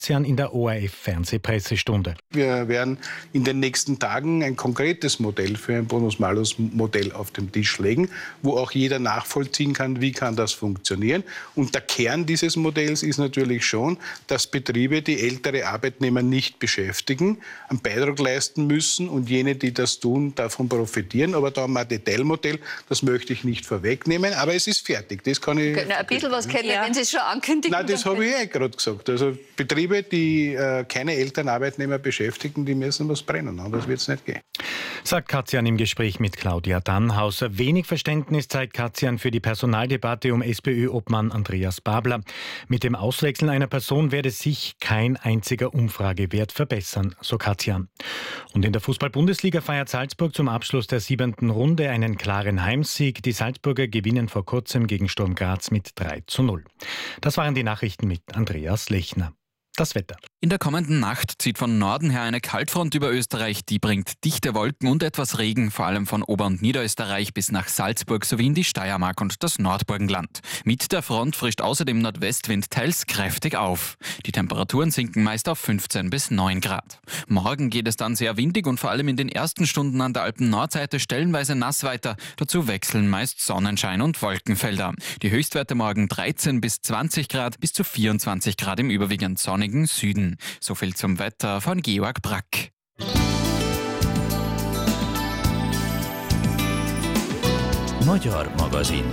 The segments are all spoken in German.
Katzian in der ORF-Fernsehpressestunde. Wir werden in den nächsten Tagen ein konkretes Modell für ein Bonus-Malus-Modell auf den Tisch legen, wo auch jeder nachvollziehen kann, wie kann das funktionieren. Und der Kern dieses Modells ist natürlich schon, dass Betriebe, die ältere Arbeitnehmer nicht beschäftigen, einen Beitrag leisten müssen und jene, die das tun, davon profitieren. Aber da haben wir ein Detailmodell, das möchte ich nicht vorwegnehmen, aber es ist fertig. Das kann ich. Ein bisschen was kennen, wenn Sie es schon ankündigen. Nein, das habe ich gerade gesagt. Also Betriebe, die keine älteren Arbeitnehmer beschäftigen, die müssen was brennen. Anders wird es nicht gehen. Sagt Katzian im Gespräch mit Claudia Dannhauser. Wenig Verständnis zeigt Katzian für die Personaldebatte um SPÖ-Obmann Andreas Babler. Mit dem Auswechseln einer Person werde sich kein einziger Umfragewert verbessern, so Katzian. Und in der Fußball-Bundesliga feiert Salzburg zum Abschluss der 7. Runde einen klaren Heimsieg. Die Salzburger gewinnen vor kurzem gegen Sturm Graz mit 3:0. Das waren die Nachrichten mit Andreas Lechner. Das Wetter. In der kommenden Nacht zieht von Norden her eine Kaltfront über Österreich. Die bringt dichte Wolken und etwas Regen, vor allem von Ober- und Niederösterreich bis nach Salzburg sowie in die Steiermark und das Nordburgenland. Mit der Front frischt außerdem Nordwestwind teils kräftig auf. Die Temperaturen sinken meist auf 15 bis 9 Grad. Morgen geht es dann sehr windig und vor allem in den ersten Stunden an der Alpen-Nordseite stellenweise nass weiter. Dazu wechseln meist Sonnenschein und Wolkenfelder. Die Höchstwerte morgen 13 bis 20 Grad bis zu 24 Grad im überwiegend sonnigen Süden. So viel zum Wetter von Georg Brack. Magyar magazin.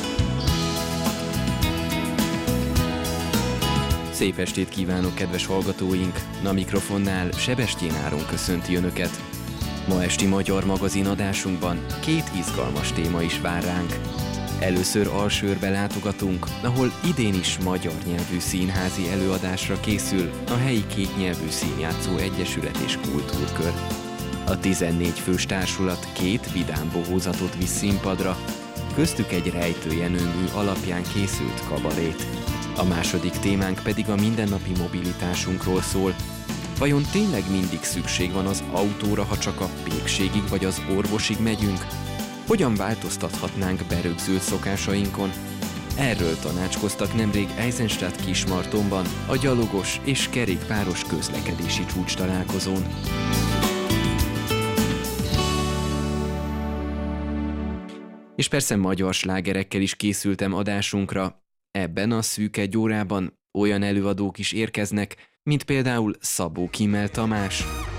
Szép estét kívánok, kedves hallgatóink! A mikrofonnál Sebestyén Áron köszönti Önöket. Ma esti Magyar magazin adásunkban 2 izgalmas téma is vár ránk. Először Alsőrbe látogatunk, ahol idén is magyar nyelvű színházi előadásra készül a helyi kétnyelvű színjátszó egyesület és kultúrkör. A 14 fős társulat 2 vidám bohózatot visz színpadra, köztük egy rejtőjenőmű alapján készült kabarét. A második témánk pedig a mindennapi mobilitásunkról szól. Vajon tényleg mindig szükség van az autóra, ha csak a pékségig vagy az orvosig megyünk? Hogyan változtathatnánk berögzült szokásainkon? Erről tanácskoztak nemrég Eisenstadt Kismartonban a gyalogos és kerékpáros közlekedési csúcstalálkozón. És persze magyar slágerekkel is készültem adásunkra. Ebben a szűk 1 órában olyan előadók is érkeznek, mint például Szabó Kimmel Tamás,